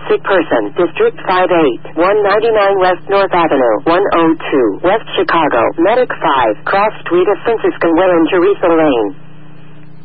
Sick person, District 58, 199 West North Avenue, 102, West Chicago, Medic 5, Cross Street of Franciscan Way and Teresa Lane.